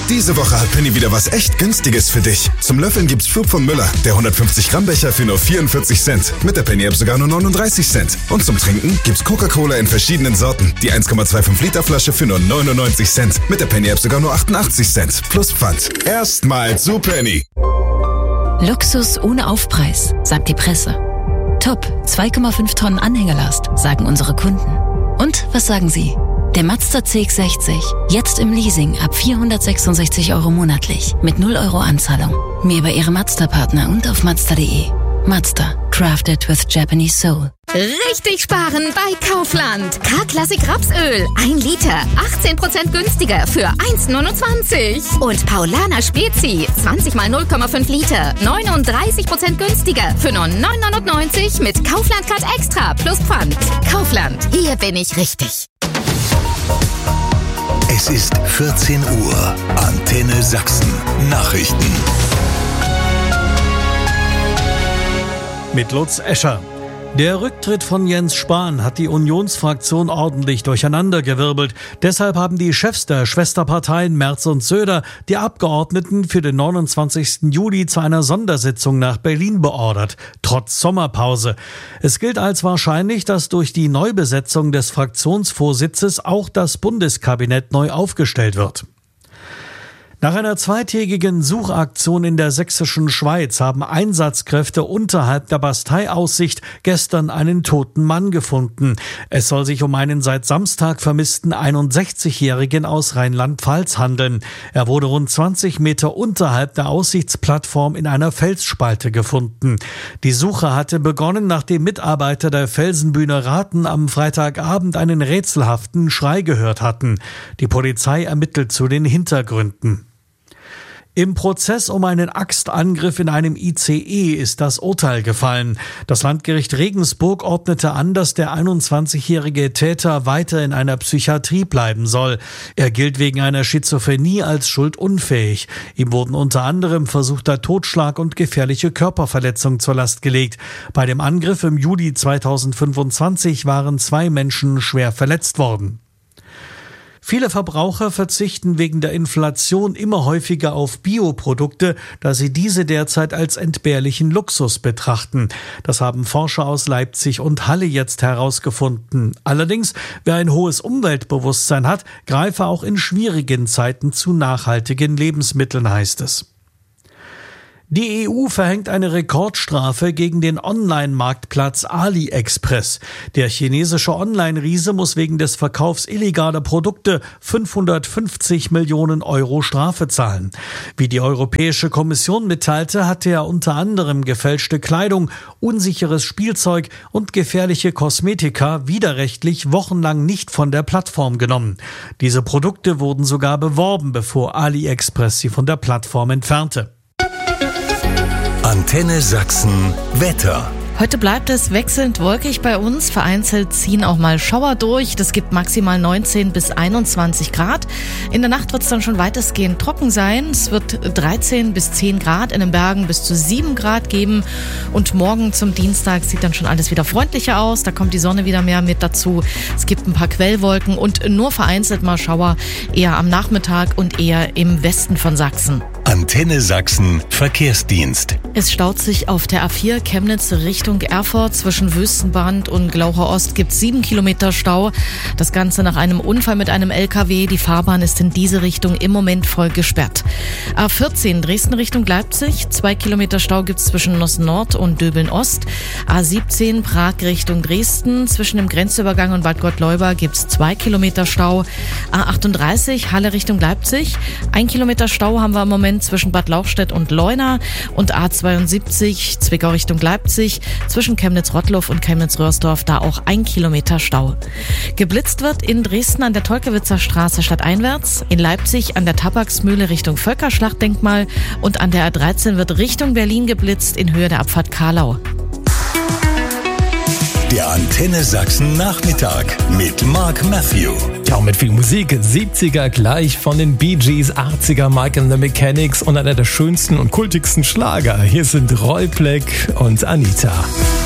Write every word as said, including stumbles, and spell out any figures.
Diese Woche hat Penny wieder was echt Günstiges für dich. Zum Löffeln gibt's Flug von Müller, der hundertfünfzig Gramm Becher für nur vierundvierzig Cent. Mit der Penny-App sogar nur neununddreißig Cent. Und zum Trinken gibt's Coca-Cola in verschiedenen Sorten. Die eins Komma fünfundzwanzig Liter Flasche für nur neunundneunzig Cent. Mit der Penny-App sogar nur achtundachtzig Cent. Plus Pfand. Erstmal zu Penny. Luxus ohne Aufpreis, sagt die Presse. Top, zwei Komma fünf Tonnen Anhängerlast, sagen unsere Kunden. Und was sagen Sie? Der Mazda C X sechzig, jetzt im Leasing ab vierhundertsechsundsechzig Euro monatlich, mit null Euro Anzahlung. Mehr bei Ihrem Mazda-Partner und auf Mazda punkt de. Mazda, crafted with Japanese soul. Richtig sparen bei Kaufland. K-Klassik Rapsöl, ein Liter, achtzehn Prozent günstiger für eins Komma neunundzwanzig. Und Paulaner Spezi, zwanzig mal null Komma fünf Liter, neununddreißig Prozent günstiger für nur neun neunundneunzig mit Kaufland Card Extra plus Pfand. Kaufland, hier bin ich richtig. Es ist vierzehn Uhr. Antenne Sachsen. Nachrichten. Mit Lutz Escher. Der Rücktritt von Jens Spahn hat die Unionsfraktion ordentlich durcheinandergewirbelt. Deshalb haben die Chefs der Schwesterparteien Merz und Söder die Abgeordneten für den neunundzwanzigsten Juli zu einer Sondersitzung nach Berlin beordert, trotz Sommerpause. Es gilt als wahrscheinlich, dass durch die Neubesetzung des Fraktionsvorsitzes auch das Bundeskabinett neu aufgestellt wird. Nach einer zweitägigen Suchaktion in der sächsischen Schweiz haben Einsatzkräfte unterhalb der Bastei-Aussicht gestern einen toten Mann gefunden. Es soll sich um einen seit Samstag vermissten einundsechzigjährigen aus Rheinland-Pfalz handeln. Er wurde rund zwanzig Meter unterhalb der Aussichtsplattform in einer Felsspalte gefunden. Die Suche hatte begonnen, nachdem Mitarbeiter der Felsenbühne Raten am Freitagabend einen rätselhaften Schrei gehört hatten. Die Polizei ermittelt zu den Hintergründen. Im Prozess um einen Axtangriff in einem I C E ist das Urteil gefallen. Das Landgericht Regensburg ordnete an, dass der einundzwanzigjährige Täter weiter in einer Psychiatrie bleiben soll. Er gilt wegen einer Schizophrenie als schuldunfähig. Ihm wurden unter anderem versuchter Totschlag und gefährliche Körperverletzung zur Last gelegt. Bei dem Angriff im Juli zweitausendfünfundzwanzig waren zwei Menschen schwer verletzt worden. Viele Verbraucher verzichten wegen der Inflation immer häufiger auf Bioprodukte, da sie diese derzeit als entbehrlichen Luxus betrachten. Das haben Forscher aus Leipzig und Halle jetzt herausgefunden. Allerdings, wer ein hohes Umweltbewusstsein hat, greife auch in schwierigen Zeiten zu nachhaltigen Lebensmitteln, heißt es. Die E U verhängt eine Rekordstrafe gegen den Online-Marktplatz AliExpress. Der chinesische Online-Riese muss wegen des Verkaufs illegaler Produkte fünfhundertfünfzig Millionen Euro Strafe zahlen. Wie die Europäische Kommission mitteilte, hatte er unter anderem gefälschte Kleidung, unsicheres Spielzeug und gefährliche Kosmetika widerrechtlich wochenlang nicht von der Plattform genommen. Diese Produkte wurden sogar beworben, bevor AliExpress sie von der Plattform entfernte. Antenne Sachsen Wetter. Heute bleibt es wechselnd wolkig bei uns. Vereinzelt ziehen auch mal Schauer durch. Das gibt maximal neunzehn bis einundzwanzig Grad. In der Nacht wird es dann schon weitestgehend trocken sein. Es wird dreizehn bis zehn Grad, in den Bergen bis zu sieben Grad geben. Und morgen zum Dienstag sieht dann schon alles wieder freundlicher aus. Da kommt die Sonne wieder mehr mit dazu. Es gibt ein paar Quellwolken und nur vereinzelt mal Schauer, eher am Nachmittag und eher im Westen von Sachsen. Antenne Sachsen Verkehrsdienst. Es staut sich auf der A vier Chemnitz Richtung Erfurt. Zwischen Wüstenbrand und Glaucher Ost gibt es sieben Kilometer Stau. Das Ganze nach einem Unfall mit einem L K W. Die Fahrbahn ist in diese Richtung im Moment voll gesperrt. A vierzehn Dresden Richtung Leipzig. Zwei Kilometer Stau gibt es zwischen Nossen Nord und Döbeln Ost. A siebzehn Prag Richtung Dresden. Zwischen dem Grenzübergang und Bad Gottleuba gibt es zwei Kilometer Stau. A achtunddreißig Halle Richtung Leipzig. Ein Kilometer Stau haben wir im Moment zwischen Bad Lauchstädt und Leuna. Und A zweiundsiebzig Zwickau Richtung Leipzig. Zwischen Chemnitz-Rottluff und Chemnitz-Röhrsdorf da auch ein Kilometer Stau. Geblitzt wird in Dresden an der Tolkewitzer Straße stadteinwärts, in Leipzig an der Tabaksmühle Richtung Völkerschlachtdenkmal und an der A dreizehn wird Richtung Berlin geblitzt in Höhe der Abfahrt Karlau. Der Antenne Sachsen Nachmittag mit Mark Matthew. Ja, und mit viel Musik. siebziger gleich von den Bee Gees, achtziger Mike and the Mechanics und einer der schönsten und kultigsten Schlager. Hier sind Roy Black und Anita.